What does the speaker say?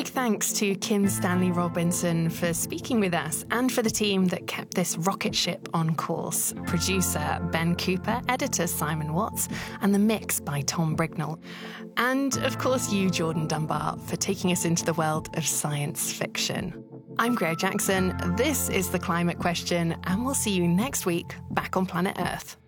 big thanks to Kim Stanley Robinson for speaking with us and for the team that kept this rocket ship on course. Producer Ben Cooper, editor Simon Watts, and the mix by Tom Brignall. And, of course, you, Jordan Dunbar, for taking us into the world of science fiction. I'm Greer Jackson, this is The Climate Question, and we'll see you next week back on planet Earth.